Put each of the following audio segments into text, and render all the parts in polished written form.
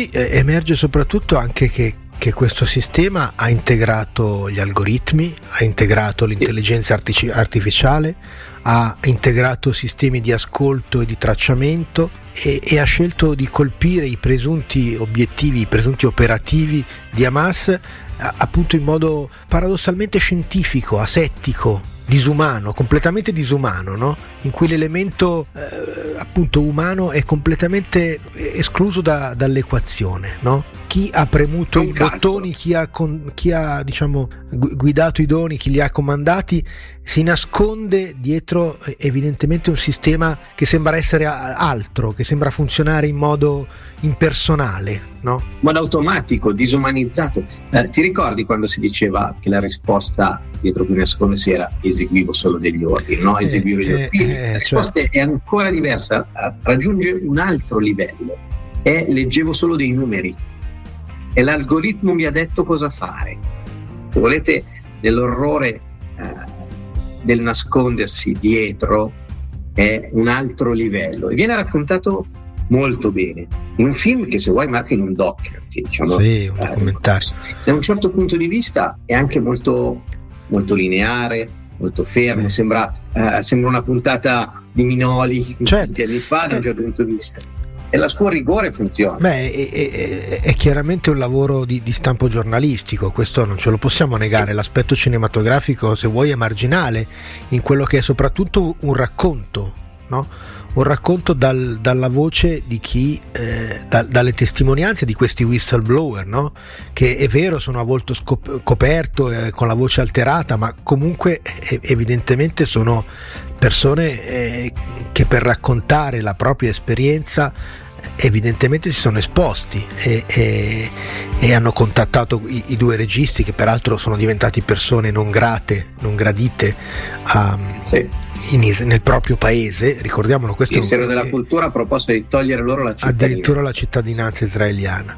Sì, emerge soprattutto anche che questo sistema ha integrato gli algoritmi, ha integrato l'intelligenza artificiale, ha integrato sistemi di ascolto e di tracciamento e ha scelto di colpire i presunti obiettivi, i presunti operativi di Hamas appunto in modo paradossalmente scientifico, asettico, disumano, completamente disumano, no? In cui l'elemento appunto umano è completamente escluso dall'equazione, no? Chi ha premuto i bottoni, chi ha diciamo guidato i doni, chi li ha comandati, si nasconde dietro evidentemente un sistema che sembra essere altro, che sembra funzionare in modo impersonale, no? Modo automatico, disumanizzato. Ti ricordi quando si diceva che la risposta dietro cui nascondersi era eseguivo solo degli ordini, no? Eseguire gli ordini. La risposta è ancora diversa, raggiunge un altro livello. Leggevo solo dei numeri e l'algoritmo mi ha detto cosa fare. Se volete, nell'orrore del nascondersi dietro è un altro livello e viene raccontato molto bene in un film che, se vuoi, marca in un doc, diciamo, sì, un documentario. Da un certo punto di vista è anche molto, molto lineare, molto fermo, sembra una puntata di Minoli tanti anni fa da un certo punto di vista. E la sua rigore funziona. È chiaramente un lavoro di stampo giornalistico, questo non ce lo possiamo negare. Sì. L'aspetto cinematografico, se vuoi, è marginale in quello che è soprattutto un racconto, no? Un racconto dalla voce di chi, dalle testimonianze di questi whistleblower, no? Che è vero, sono a volto coperto, con la voce alterata, ma comunque evidentemente sono persone che per raccontare la propria esperienza evidentemente si sono esposti e hanno contattato i due registi, che peraltro sono diventati persone non grate, non gradite nel proprio paese, ricordiamolo. Questo Ministero della Cultura ha proposto di togliere loro la cittadinanza, addirittura la cittadinanza israeliana.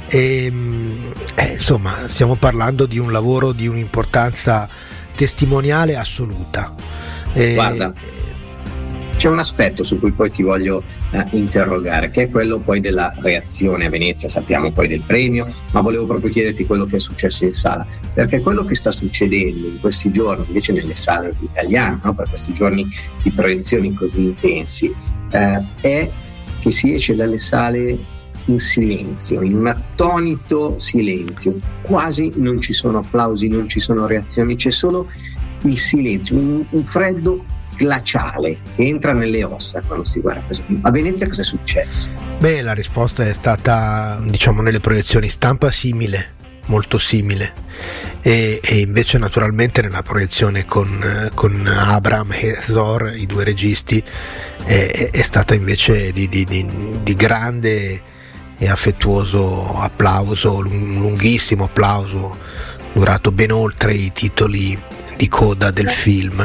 Insomma, stiamo parlando di un lavoro di un'importanza testimoniale assoluta. Guarda, c'è un aspetto su cui poi ti voglio interrogare, che è quello poi della reazione a Venezia. Sappiamo poi del premio, ma volevo proprio chiederti quello che è successo in sala, perché quello che sta succedendo in questi giorni invece nelle sale italiane, no, per questi giorni di proiezioni così intensi, è che si esce dalle sale in silenzio, in un attonito silenzio, quasi non ci sono applausi, non ci sono reazioni, c'è solo il silenzio, un freddo glaciale che entra nelle ossa quando si guarda questo film. A Venezia cosa è successo? Beh, la risposta è stata, diciamo, nelle proiezioni stampa simile, molto simile, e invece naturalmente nella proiezione con Abraham e Zor, i due registi, è stata invece di grande e affettuoso applauso, un lunghissimo applauso durato ben oltre i titoli di coda del film,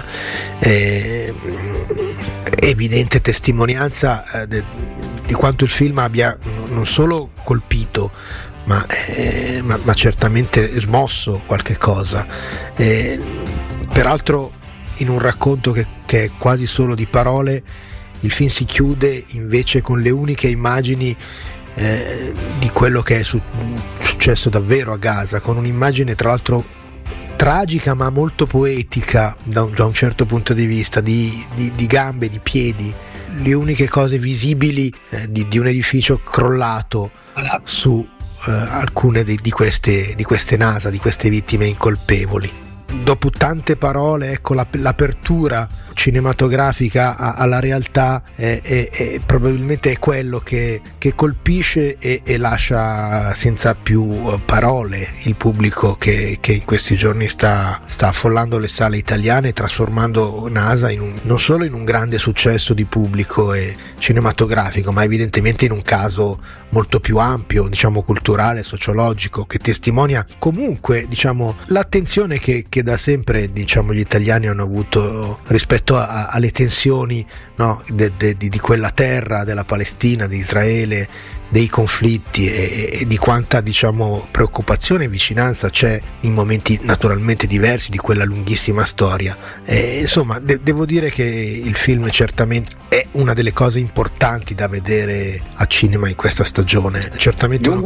evidente testimonianza di quanto il film abbia non solo colpito ma certamente smosso qualche cosa, peraltro in un racconto che è quasi solo di parole. Il film si chiude invece con le uniche immagini di quello che è successo davvero a Gaza, con un'immagine tra l'altro tragica ma molto poetica da un certo punto di vista, di gambe, di piedi, le uniche cose visibili di un edificio crollato su alcune di queste NASA, di queste vittime incolpevoli. Dopo tante parole, ecco, l'apertura cinematografica alla realtà è probabilmente è quello che colpisce e lascia senza più parole il pubblico che in questi giorni sta affollando le sale italiane, trasformando NASA non solo in un grande successo di pubblico e cinematografico, ma evidentemente in un caso molto più ampio, diciamo culturale, sociologico, che testimonia comunque, diciamo, l'attenzione che da sempre, diciamo, gli italiani hanno avuto rispetto alle tensioni, no, di quella terra, della Palestina, di Israele, dei conflitti e di quanta, diciamo, preoccupazione e vicinanza c'è in momenti naturalmente diversi di quella lunghissima storia. Insomma, devo dire che il film certamente è una delle cose importanti da vedere a cinema in questa stagione, certamente.